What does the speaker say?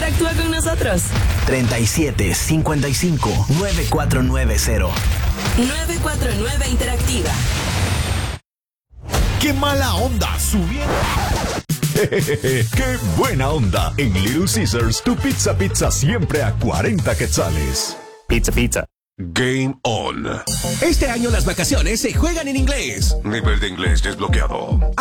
Interactúa con nosotros. 37 55 9490. 949 Interactiva. ¡Qué mala onda! Subiendo. ¡Qué buena onda! En Little Caesars, tu pizza siempre a 40 quetzales. Pizza. Game on. Este año las vacaciones se juegan en inglés. Nivel de inglés desbloqueado.